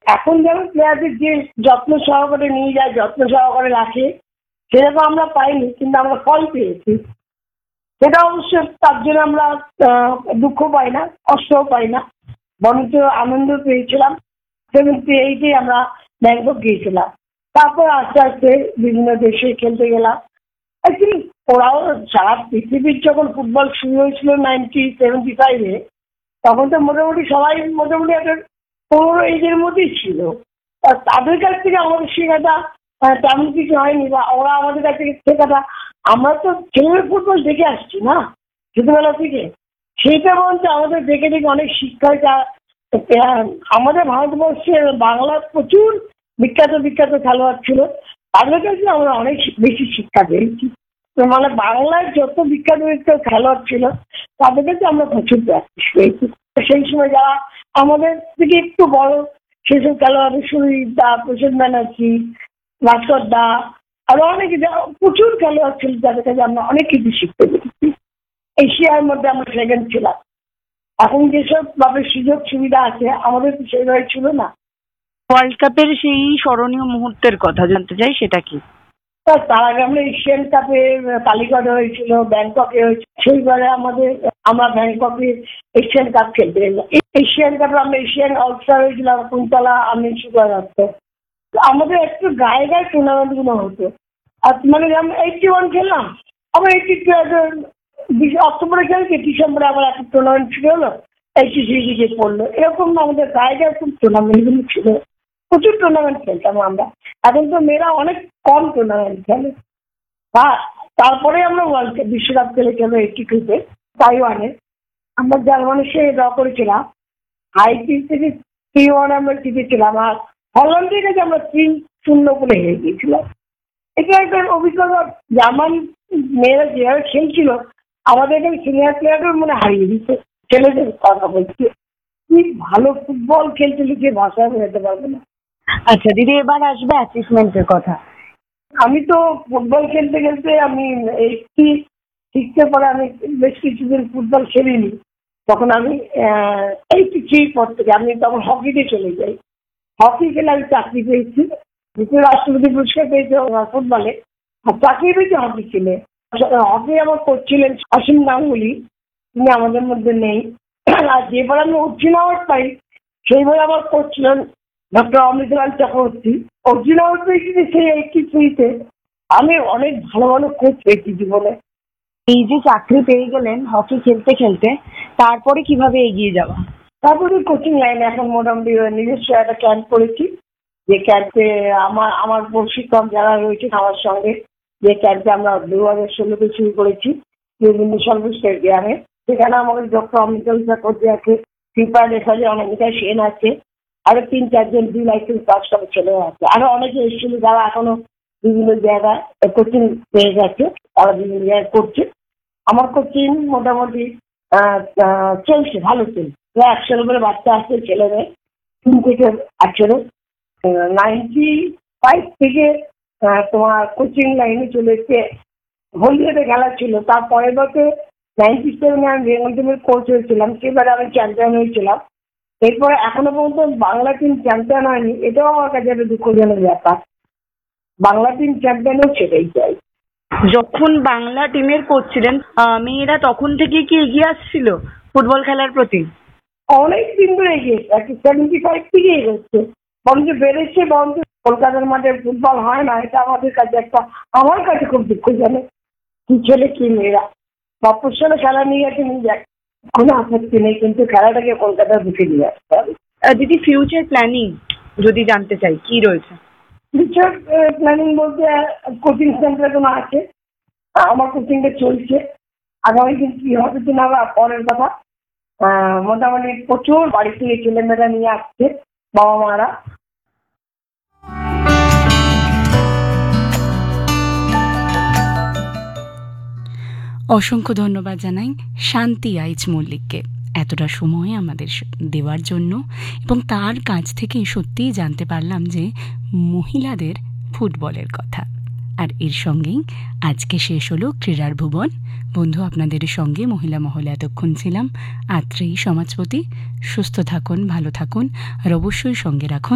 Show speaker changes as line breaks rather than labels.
এখন যেমন প্লেয়ারদের যে যত্ন সহকারে নিয়ে যায়, যত্ন সহকারে রাখে, সেরকম আমরা পাইনি, কিন্তু আমরা ফল পেয়েছি। সেটা অবশ্য তার জন্য আমরা দুঃখ পাই না, কষ্টও পাই না, বরঞ্চ আনন্দ পেয়েছিলাম। 78-এ আমরা ব্যাংকক গিয়েছিলাম। তারপর আস্তে আস্তে বিভিন্ন দেশে খেলতে গেলাম। অ্যাকচুয়ালি ওরাও সারা পৃথিবীর যখন ফুটবল শুরু হয়েছিল 1975-এ, তখন তো মোটামুটি সবাই মোটামুটি একটা 15 এজের মধ্যেই ছিল। তাদের কাছ থেকে আমাদের শেখাটা তেমন কিছু হয়নি, বা ওরা আমাদের কাছ থেকে শেখাটা, আমরা তো ছেলেদের ফুটবল দেখে আসছি না ছোটবেলা থেকে, সেইটা বলতে আমাদের দেখে দেখে অনেক শিক্ষা। আমাদের ভারতবর্ষে বাংলার প্রচুর বিখ্যাত বিখ্যাত খেলোয়াড় ছিল, তাদের কাছে আমরা অনেক বেশি শিক্ষা পেয়েছি। তো মানে বাংলার যত বিখ্যাত বিখ্যাত খেলোয়াড় ছিল, তাদের কাছে আমরা প্রচুর প্র্যাকটিস পেয়েছি। সেই সময় যারা আমাদের থেকে একটু বড়, সেসব খেলোয়াড় সুনীল দা, প্রসেন ব্যানার্জি, ভাস্কর দা, আরো অনেকে প্রচুর খেলোয়াড় ছিল, যাদের কাছে আমরা অনেক কিছু শিখতে পেরেছি। এশিয়ার মধ্যে আমরা সেকেন্ড ছিলাম। এখন যেসব ভাবে সুযোগ সুবিধা আছে, আমাদের তো সেইভাবে ছিল না।
ওয়ার্ল্ড কাপের সেই স্মরণীয় মুহূর্তের কথা জানতে চাই, সেটা কি?
তার আগে আমরা এশিয়ান কাপে কালিকটে হয়েছিল, ব্যাংককে হয়েছিল। সেইবারে আমরা ব্যাংককে এশিয়ান কাপ খেলতে গেলাম। এশিয়ান কাপে আমরা এশিয়ান অলস্টার হয়েছিলাম, কুন্তলা, আমি সুপার রাখতো। আমাদের একটু গায়ে গায়ে টুর্নামেন্ট গুলো হতো। আর মানে যেমন 81 খেললাম, আবার 82 অক্টোবরে খেলছি, ডিসেম্বরে আবার একটা টুর্নামেন্ট শুরু হলো, 83 পড়লো। এরকম আমাদের গায়ে গায়ে খুব টুর্নামেন্ট গুলো ছিল, প্রচুর টুর্নামেন্ট খেলতাম আমরা। এখন তো মেয়েরা অনেক কম টুর্নামেন্ট খেলে। তারপরে আমরা ওয়ার্ল্ড কাপ বিশ্বকাপ খেলেছিলাম 82-তে তাইওয়ানে। আমরা জার্মানির সঙ্গে ড্র করেছিলাম, হাইটি থেকে 3-1 আমরা জিতেছিলাম, আর হল্যান্ডের কাছে আমরা 3-0 করে হেরে গিয়েছিলাম। এটা একটা অভিজ্ঞতা। জার্মান মেয়েরা যেভাবে খেলছিল, আমাদের এখানে সিনিয়র প্লেয়ারদের মনে হারিয়ে দিচ্ছে। ছেলেদের কথা বলছি, কি ভালো ফুটবল খেলছিল, যে ভাষায় বোঝাতে পারবে না।
আচ্ছা দিদি, এবার আসবে অ্যাচিভমেন্টের কথা।
আমি তো ফুটবল খেলতে খেলতে আমি শিখতে পরে আমি বেশ কিছুদিন ফুটবল খেলিনি। তখন আমি 83 পর থেকে আমি তখন হকিতে চলে যাই। হকি খেলে আমি চাকরি পেয়েছি, দ্বিতীয় রাষ্ট্রপতি পুরস্কার পেয়েছি ফুটবলে, আর চাকরি পেয়েছি হকি খেলে। হকি আমার কোচ ছিলেন অসীম গাঙ্গুলি, তিনি আমাদের মধ্যে নেই। আর যেবার আমি অর্জুন অ্যাওয়ার্ড পাই, সেইবার আমার কোচ ছিলেন ডক্টর অমৃতলাল চক্রবর্তী। অর্জুন অ্যাওয়ার্ড পেয়েছি সেই 83-তে। আমি অনেক ভালো ভালো কোচ পেয়েছি জীবনে।
এই যে চাকরি পেয়ে গেলেন হকি খেলতে খেলতে, তারপরে কিভাবে এগিয়ে যাওয়া?
তারপরে কোচিং লাইনে এখন মোটামুটি নিজস্ব একটা ক্যাম্প করেছি, যে ক্যাম্পে আমার প্রশিক্ষক যারা রয়েছে আমার সঙ্গে, যে ক্যাম্পে আমরা 2016-তে শুরু করেছি বিভিন্ন সর্বস্তর গ্রামে। সেখানে আমাদের ডক্টর অমৃতলাল চক্রবর্তী আছে, কৃপা রেখালি, অনামিকা সেন আছে, আরো 3-4 জন 2 লাইসেন্স পাস করা ছেলে আছে। আরো অনেকে এসেছিল যারা এখনো বিভিন্ন জায়গায় কোচিং পেয়ে গেছে, তারা বিভিন্ন জায়গায় করছে। আমার কোচিং মোটামুটি চলছে, ভালো চলছে। 100-এর উপরে বাচ্চা আসছে, ছেলেমেয়ে 3 থেকে 18। 95 থেকে তোমার কোচিং লাইনে চলে এসছে। হলদিয়াতে খেলা ছিল, তারপরের বছর 97-এ আমি বেঙ্গল টিমের কোচ হয়েছিলাম, সেবারে আমি চ্যাম্পিয়ন হয়েছিলাম। এরপরে এখনো পর্যন্ত বাংলা টিম চ্যাম্পিয়ন হয়নি, এটাও আমার কাছে একটা দুঃখজনক ব্যাপার। বাংলা টিম চ্যাম্পিয়ন হচ্ছে, এটাই চাই।
যখন বাংলা টিমের কোচ ছিলেন, মেয়েরা তখন থেকে কি এগিয়ে আসছিল ফুটবল খেলার প্রতি?
অনেক দিন ধরে এগিয়েছে, 75 থেকে এগোচ্ছে, বরঞ্চ বেড়েছে। বরঞ্চ কলকাতার মাঠে ফুটবল হয় না, এটা আমাদের কাছে আমার কাছে খুব দুঃখজনক। কি ছেলে কি মেয়েরা প্রফেশনাল খেলা নিয়ে গেছে, নিয়ে যাক, কোনো আপত্তি নেই, কিন্তু খেলাটাকে কলকাতার বুকে নিয়ে আসতে হবে।
দিদি, ফিউচার প্ল্যানিং যদি জানতে চাই, কি রয়েছে?
ফিউচার প্ল্যানিং বলতে কোচিং সেন্টার কোনো আছে, আমার কোচিংটা চলছে। আগামী দিন কি হবে কিনা পরের কথা। মোটামুটি প্রচুর বাড়ি থেকে ছেলেমেয়েরা নিয়ে আসছে, বাবা মারা।
অসংখ্য ধন্যবাদ জানাই শান্তি আইচ মল্লিককে এতটা সময় আমাদের দেওয়ার জন্য, এবং তার কাছ থেকে সত্যিই জানতে পারলাম যে মহিলাদের ফুটবলের কথা। আর এর সঙ্গেই আজকে শেষ হলো ক্রীড়ার ভুবন। বন্ধু, আপনাদের সঙ্গে মহিলা মহলে এতক্ষণ ছিলাম আত্রেয়ী সমাজপতি। সুস্থ থাকুন, ভালো থাকুন, আর অবশ্যই সঙ্গে রাখুন